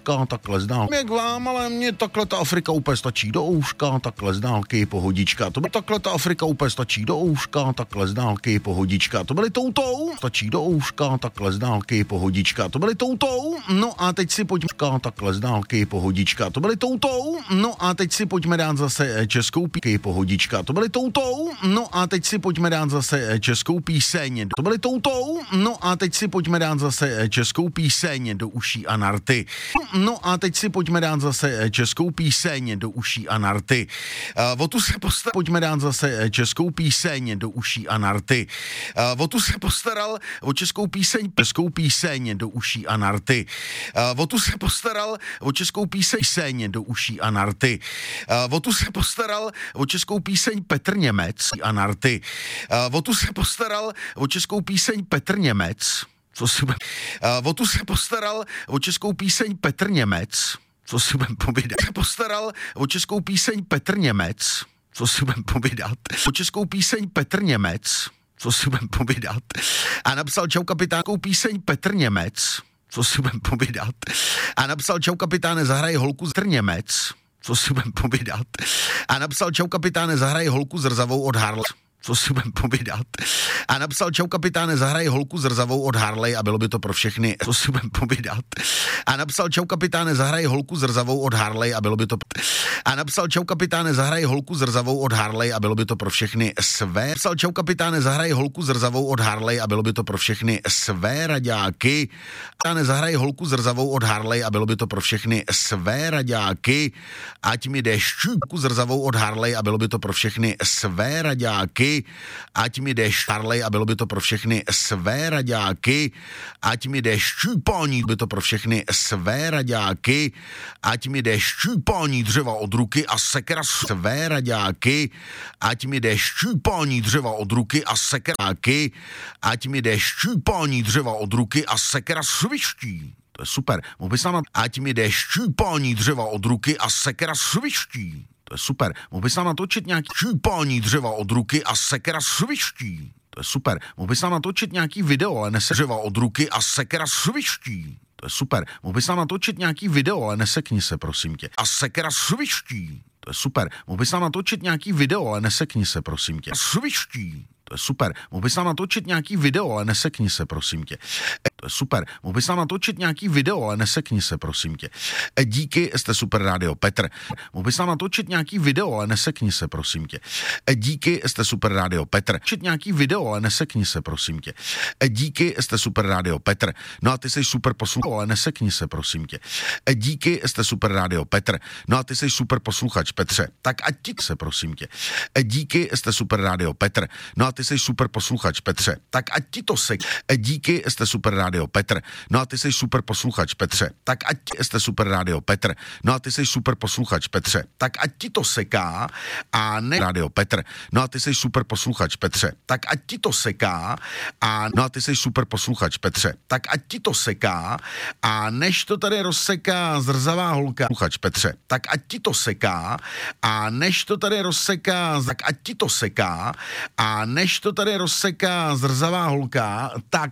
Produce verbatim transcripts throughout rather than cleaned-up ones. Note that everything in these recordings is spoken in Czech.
ouška, takhle z dálky. Jak vám, ale mě takhle ta Afrika úplně stačí do ouška, takhle z dálky, pohodička. To by takhle ta Afrika úplně stačí do ouška, takhle z dálky, pohodička. To byly toutou, stačí do ouška, takhle z dálky, pohodička. To byly toutou, no a teď si pojďme takhle z dálky, pohodička. To byly toutou, no a teď si pojďme dát zase českou píky, pohodička. To byly toutou, no a teď si pojďme dát zase českou píseň. To byly toutou, no a teď si pojďme dát zase českou píseň do uší a narty. No a teď si pojďme dát zase českou píseň do uší a narty. Uh, o tu se postaral, pojďme dát zase českou píseň do uší a narty. Uh, o tu se postaral o českou píseň, českou píseň do uší a narty. Uh, o tu se postaral o českou píseň, píseň do uší a narty. Uh, o tu se postaral o českou píseň Petr Němec a narty. Uh, o tu se postaral o českou píseň Petr Němec. Co si budem... Uh, o tu se postaral o českou píseň Petr Němec. Co si budem povídat? Se postaral o českou píseň Petr Němec. Co si budem povídat? O českou píseň Petr Němec. Co si budem povídat? A napsal čau kapitánskou píseň Petr Němec. Co si budem povídat? A napsal čau kapitáne, zahraje holku Petr Němec. Co si budem povídat? A napsal čau kapitáne, zahraje holku zrzavou od Harley. Co si budem povídat? A napsal čau kapitáne, zahraje holku zrzavou od Harley a bylo by to pro všechny. Co si budem povídat? A napsal čau kapitáne, zahraje holku zrzavou od Harley a bylo by to... A napsal čau kapitáne, zahraje holku zrzavou od Harley a bylo by to pro všechny své. Napsal čau kapitáne, zahraje holku zrzavou od Harley a bylo by to pro všechny své raďáky. Kapitáne, zahraje holku zrzavou od Harley a bylo by to pro všechny své raďáky. Ať mi jde šťůku zrzavou od Harley a bylo by to pro všechny své raďáky. Ať mi jde Harley a bylo by to pro všechny své raďáky. Ať mi jde šťůpání, by to pro všechny své raďáky. Ať mi jde šťůpání dřeva od ruky a sekera své raďáky. Ať mi jde šťůpání dřeva od ruky a sekeráky. Ať mi jde šťůpání dřeva od ruky a sekera sviští. To je super. Mohl bys nám... Ať mi jde šťůpání dřeva od ruky a sekera sviští. To je super. Mohl bys nám natočit nějaký šťůpání dřeva od ruky a sekera sviští. To je super. Mohl bys nám natočit nějaký video, ale nese dřeva od ruky a sekera sviští. To je super. Mohl bys nám natočit nějaký video, ale nesekni se, prosím tě. A sekera sviští. To je super. Mohl bys nám natočit nějaký video, ale nesekni se, prosím tě. A sviští. To je super. Mohl bys nám natočit nějaký video, ale nesekni se, prosím tě. To je super. Mohl bys nám natočit nějaký video, ale nesekni se, prosím tě. Díky, jste super rádio Petr. Mohl bys nám natočit nějaký video, ale nesekni se, prosím tě. Díky, jste super rádio Petr. Natočit nějaký video, ale nesekni se, prosím tě. Díky, jste super rádio Petr. No a ty jsi super posluchač, ale nesekni se, prosím tě. Díky, jste super rádio Petr. No a ty jsi super posluchač, Petře. Tak ať ti se, prosím tě. Díky, jste super rádio Petr. No a ty jsi super posluchač, Petře. Tak ať ti to se... Díky, jste super rádio Petr. No a ty jsi super posluchač, Petře. Tak ať jste super rádio Petr. No a ty jsi super posluchač, Petře. Tak ať ti to seká a ne... Rádio Petr. No a ty jsi super posluchač, Petře. Tak ať ti to seká a... No a ty jsi super posluchač, Petře. Tak ať ti to seká a než to tady rozseká zrzavá holka... Posluchač, Petře. Tak ať ti to seká a než to tady rozseká... Tak ať ti to seká a než to tady rozseká zrzavá holka, tak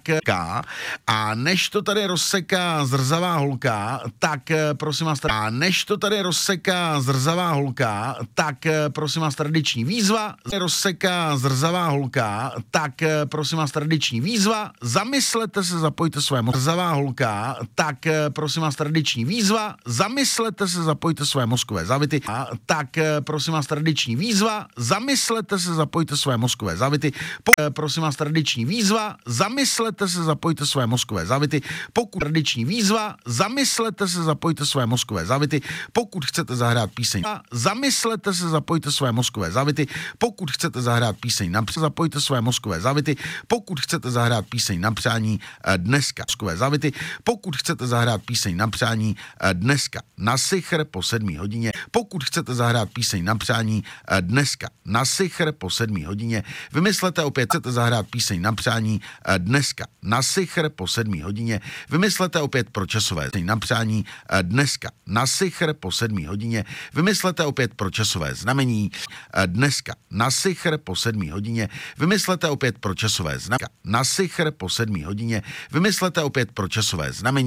a než to tady rozseká zrzavá holka, tak prosím vás, a než to tady rozseká zrzavá holka, tak prosím vás, tradiční výzva, rozseká zrzavá holka, tak prosím vás, tradiční výzva, zamyslete se, zapojte své mozky, zrzavá holka, tak prosím vás, tradiční výzva, zamyslete se, zapojte své mozkové závity, a tak prosím vás, tradiční výzva, zamyslete se, zapojte své mozkové závity, po, prosím vás, tradiční výzva, zamyslete se, zapojte své mozkové závity, pokud tradiční výzva, zamyslete se, zapojte své mozkové závity, pokud chcete zahrát píseň, zamyslete se, zapojte své mozkové závity, pokud chcete zahrát píseň na přání, zapojte své mozkové závity, pokud chcete zahrát píseň na přání dneska, mozkové závity, pokud chcete zahrát píseň na přání dneska na sichr po sedmé hodině, pokud chcete zahrát píseň na přání dneska na sichr po sedmé hodině, vymyslete opět, chcete zahrát píseň na přání dneska na sichr po sedmé hodině, vymyslete opět pro časové na přání dneska na sichr po sedmé hodině, vymyslete opět pro časové znamení dneska na sichr po sedmé hodině, vymyslete opět pro časové znamení na sichr po sedmé hodině, vymyslete opět pro časové znamení